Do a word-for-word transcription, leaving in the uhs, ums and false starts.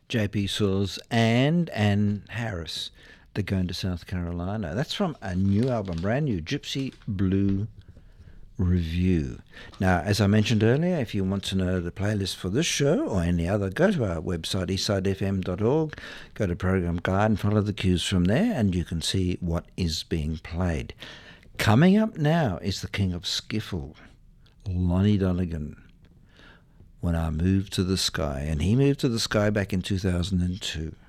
J P Saws and Ann Harris. They're going to South Carolina. That's from a new album, brand new, Gypsy Blue Review. Now, as I mentioned earlier, if you want to know the playlist for this show or any other, go to our website, eastside f m dot org, go to Program Guide and follow the cues from there, and you can see what is being played. Coming up now is the King of Skiffle, Lonnie Donegan, When I Moved to the Sky. And he moved to the sky back in two thousand two.